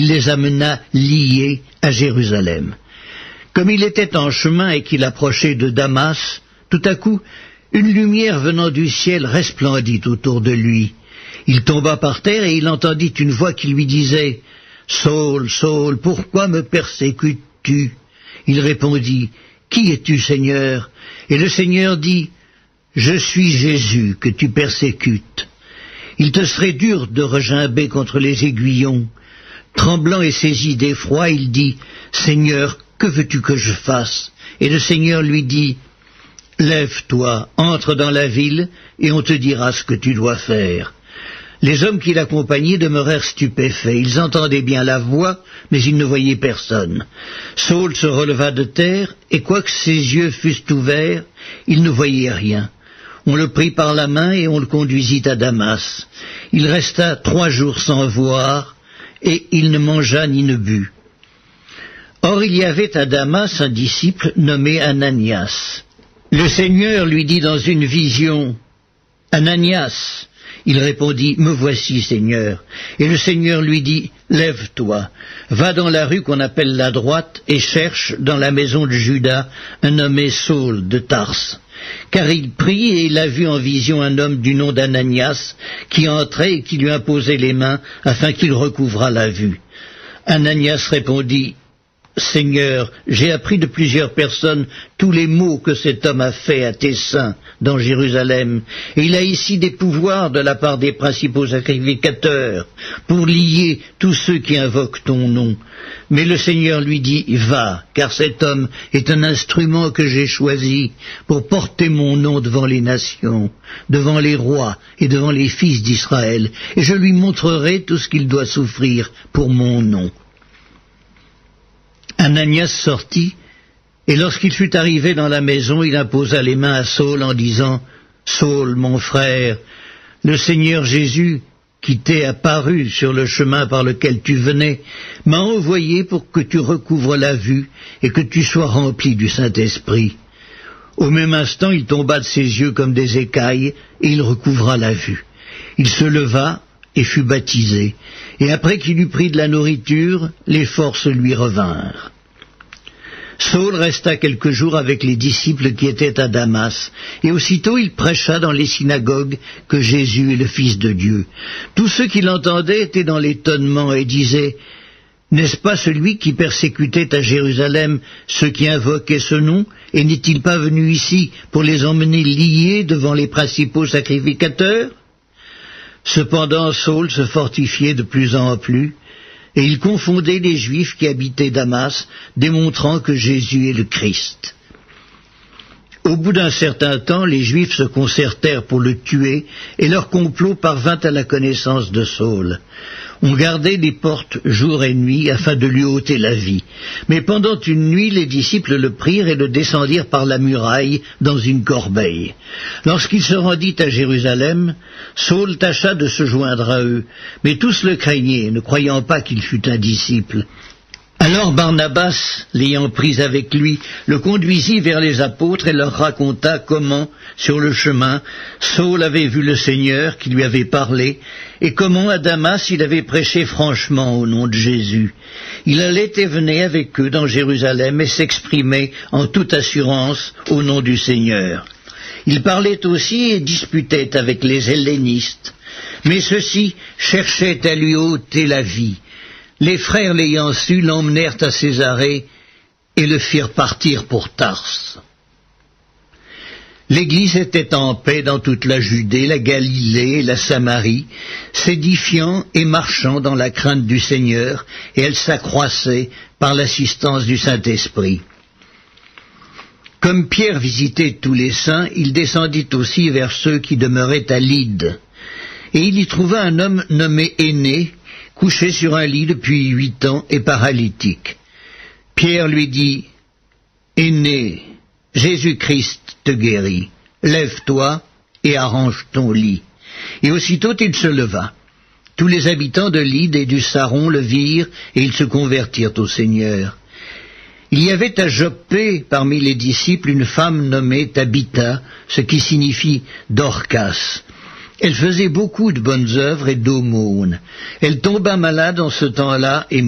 il les amena liés à Jérusalem. Comme il était en chemin et qu'il approchait de Damas, tout à coup, une lumière venant du ciel resplendit autour de lui. Il tomba par terre et il entendit une voix qui lui disait « Saul, Saul, pourquoi me persécutes-tu » Il répondit « Qui es-tu, Seigneur » Et le Seigneur dit « Je suis Jésus que tu persécutes. Il te serait dur de regimber contre les aiguillons. » Tremblant et saisi d'effroi, il dit « Seigneur, que veux-tu que je fasse » Et le Seigneur lui dit « Lève-toi, entre dans la ville, et on te dira ce que tu dois faire. » Les hommes qui l'accompagnaient demeurèrent stupéfaits. Ils entendaient bien la voix, mais ils ne voyaient personne. Saul se releva de terre, et quoique ses yeux fussent ouverts, il ne voyait rien. On le prit par la main et on le conduisit à Damas. Il resta 3 jours sans voir, et il ne mangea ni ne but. Or il y avait à Damas un disciple nommé Ananias. Le Seigneur lui dit dans une vision « Ananias !» Il répondit « Me voici, Seigneur !» Et le Seigneur lui dit « Lève-toi, va dans la rue qu'on appelle la droite et cherche dans la maison de Judas un nommé Saul de Tarse. » Car il prit et il a vu en vision un homme du nom d'Ananias qui entrait et qui lui imposait les mains afin qu'il recouvrât la vue. Ananias répondit « Seigneur, j'ai appris de plusieurs personnes tous les maux que cet homme a fait à tes saints dans Jérusalem, et il a ici des pouvoirs de la part des principaux sacrificateurs pour lier tous ceux qui invoquent ton nom. Mais le Seigneur lui dit, va, car cet homme est un instrument que j'ai choisi pour porter mon nom devant les nations, devant les rois et devant les fils d'Israël, et je lui montrerai tout ce qu'il doit souffrir pour mon nom. Ananias sortit, et lorsqu'il fut arrivé dans la maison, il imposa les mains à Saul en disant « Saul, mon frère, le Seigneur Jésus, qui t'est apparu sur le chemin par lequel tu venais, m'a envoyé pour que tu recouvres la vue et que tu sois rempli du Saint-Esprit. » Au même instant, il tomba de ses yeux comme des écailles, et il recouvra la vue. Il se leva et fut baptisé, et après qu'il eut pris de la nourriture, les forces lui revinrent. Saul resta quelques jours avec les disciples qui étaient à Damas, et aussitôt il prêcha dans les synagogues que Jésus est le Fils de Dieu. Tous ceux qui l'entendaient étaient dans l'étonnement et disaient « N'est-ce pas celui qui persécutait à Jérusalem ceux qui invoquaient ce nom, et n'est-il pas venu ici pour les emmener liés devant les principaux sacrificateurs ?» Cependant Saul se fortifiait de plus en plus, et il confondait les Juifs qui habitaient Damas, démontrant que Jésus est le Christ. Au bout d'un certain temps, les Juifs se concertèrent pour le tuer, et leur complot parvint à la connaissance de Saul. On gardait les portes jour et nuit afin de lui ôter la vie. Mais pendant une nuit, les disciples le prirent et le descendirent par la muraille dans une corbeille. Lorsqu'il se rendit à Jérusalem, Saul tâcha de se joindre à eux, mais tous le craignaient, ne croyant pas qu'il fût un disciple. Alors Barnabas, l'ayant pris avec lui, le conduisit vers les apôtres et leur raconta comment, sur le chemin, Saul avait vu le Seigneur qui lui avait parlé, et comment à Damas il avait prêché franchement au nom de Jésus. Il allait et venait avec eux dans Jérusalem et s'exprimait en toute assurance au nom du Seigneur. Il parlait aussi et disputait avec les hellénistes, mais ceux-ci cherchaient à lui ôter la vie. Les frères l'ayant su l'emmenèrent à Césarée et le firent partir pour Tarse. L'Église était en paix dans toute la Judée, la Galilée et la Samarie, s'édifiant et marchant dans la crainte du Seigneur, et elle s'accroissait par l'assistance du Saint-Esprit. Comme Pierre visitait tous les saints, il descendit aussi vers ceux qui demeuraient à Lyde. Et il y trouva un homme nommé Énée, couché sur un lit depuis 8 ans et paralytique. Pierre lui dit, « Énée, Jésus-Christ te guérit, lève-toi et arrange ton lit. » Et aussitôt il se leva. Tous les habitants de Lyde et du Saron le virent et ils se convertirent au Seigneur. Il y avait à Joppé parmi les disciples une femme nommée Tabitha, ce qui signifie Dorcas. Elle faisait beaucoup de bonnes œuvres et d'aumônes. Elle tomba malade en ce temps-là et